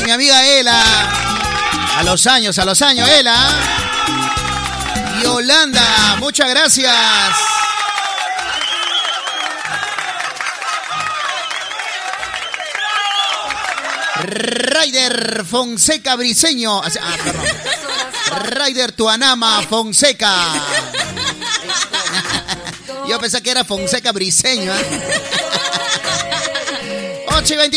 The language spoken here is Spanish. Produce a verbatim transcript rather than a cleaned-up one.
mi amiga Ela. A los años, a los años, Ela. Yolanda, muchas gracias. Raider Fonseca Briseño. Ah, perdón. Raider Tuanama Fonseca. Yo pensé que era Fonseca Briseño. ¿eh? ocho y veinte.